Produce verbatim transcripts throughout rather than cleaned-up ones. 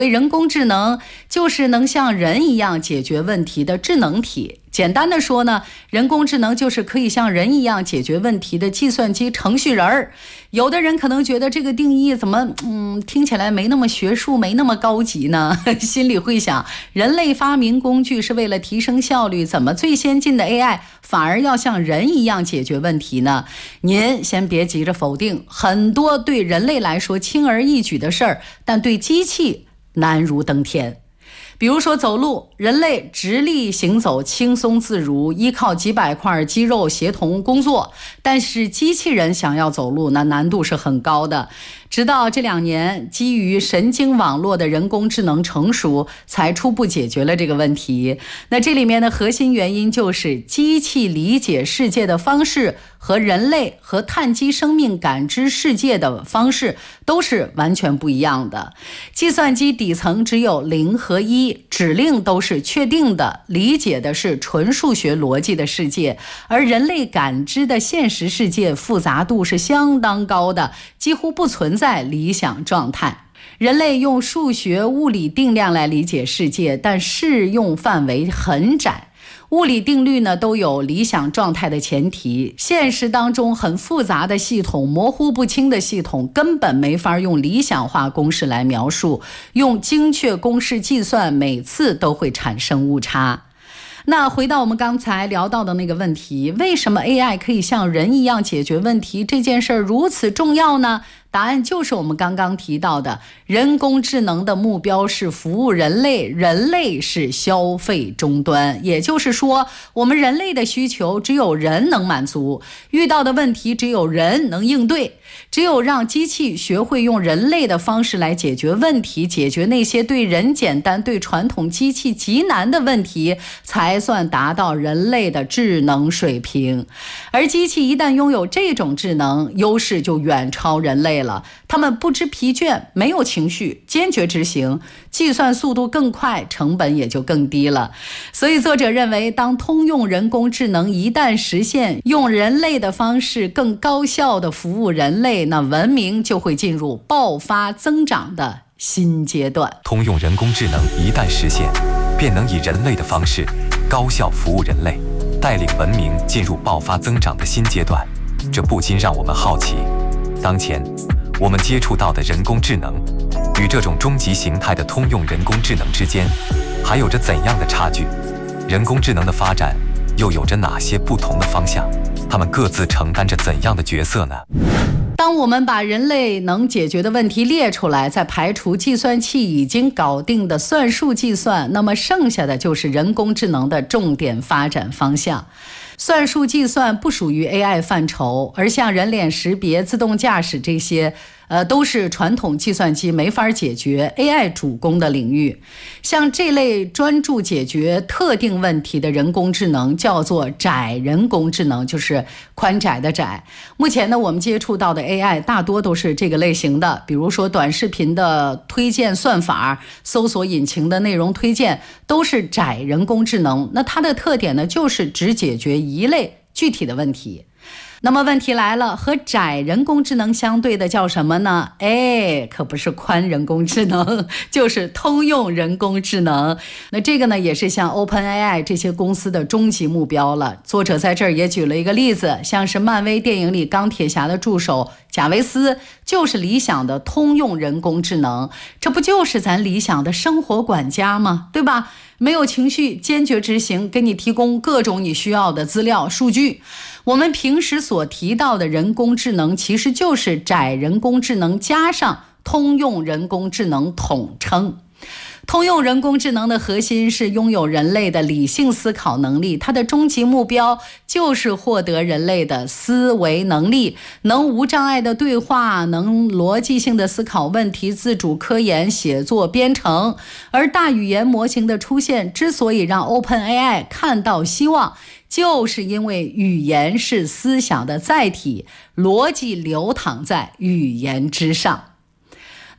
所以人工智能就是能像人一样解决问题的智能体。简单的说呢，人工智能就是可以像人一样解决问题的计算机程序人儿。有的人可能觉得这个定义怎么嗯听起来没那么学术，没那么高级呢？心里会想，人类发明工具是为了提升效率，怎么最先进的 A I 反而要像人一样解决问题呢？您先别急着否定，很多对人类来说轻而易举的事儿，但对机器难如登天。比如说走路，人类直立行走轻松自如，依靠几百块肌肉协同工作，但是机器人想要走路，那难度是很高的。直到这两年，基于神经网络的人工智能成熟，才初步解决了这个问题。那这里面的核心原因就是机器理解世界的方式和人类和碳基生命感知世界的方式都是完全不一样的。计算机底层只有零和一，指令都是确定的，理解的是纯数学逻辑的世界，而人类感知的现实世界复杂度是相当高的，几乎不存在理想状态。人类用数学物理定量来理解世界，但适用范围很窄。物理定律呢都有理想状态的前提，现实当中很复杂的系统，模糊不清的系统根本没法用理想化公式来描述，用精确公式计算每次都会产生误差。那回到我们刚才聊到的那个问题，为什么 A I 可以像人一样解决问题，这件事儿如此重要呢？答案就是我们刚刚提到的，人工智能的目标是服务人类，人类是消费终端。也就是说，我们人类的需求只有人能满足，遇到的问题只有人能应对。只有让机器学会用人类的方式来解决问题，解决那些对人简单、对传统机器极难的问题，才算达到人类的智能水平。而机器一旦拥有这种智能，优势就远超人类了。他们不知疲倦，没有情绪，坚决执行，计算速度更快，成本也就更低了。所以作者认为，当通用人工智能一旦实现，用人类的方式更高效地服务人类，那文明就会进入爆发增长的新阶段。 通用人工智能一旦实现，便能以人类的方式高效服务人类，带领文明进入爆发增长的新阶段。这不禁让我们好奇，当前我们接触到的人工智能与这种终极形态的通用人工智能之间还有着怎样的差距？人工智能的发展又有着哪些不同的方向？他们各自承担着怎样的角色呢？ 当我们把人类能解决的问题列出来，再排除计算器已经搞定的算术计算，那么剩下的就是人工智能的重点发展方向。算术计算不属于 A I 范畴，而像人脸识别、自动驾驶这些呃，都是传统计算机没法解决 A I 主攻的领域。像这类专注解决特定问题的人工智能叫做窄人工智能，就是宽窄的窄。目前呢，我们接触到的 A I 大多都是这个类型的，比如说短视频的推荐算法、搜索引擎的内容推荐，都是窄人工智能。那它的特点呢，就是只解决一类具体的问题。那么问题来了，和窄人工智能相对的叫什么呢？哎，可不是宽人工智能，就是通用人工智能。那这个呢，也是像 OpenAI 这些公司的终极目标了。作者在这儿也举了一个例子，像是漫威电影里钢铁侠的助手贾维斯，就是理想的通用人工智能。这不就是咱理想的生活管家吗？对吧？没有情绪，坚决执行，给你提供各种你需要的资料数据。我们平时所提到的人工智能，其实就是窄人工智能加上通用人工智能统称。通用人工智能的核心是拥有人类的理性思考能力，它的终极目标就是获得人类的思维能力，能无障碍的对话，能逻辑性的思考问题，自主科研、写作、编程。而大语言模型的出现之所以让 OpenAI 看到希望，就是因为语言是思想的载体，逻辑流淌在语言之上。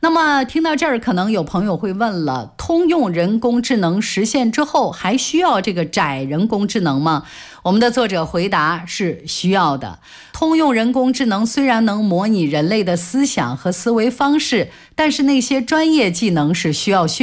那么听到这儿，可能有朋友会问了，通用人工智能实现之后，还需要这个窄人工智能吗？我们的作者回答是需要的。通用人工智能虽然能模拟人类的思想和思维方式，但是那些专业技能是需要训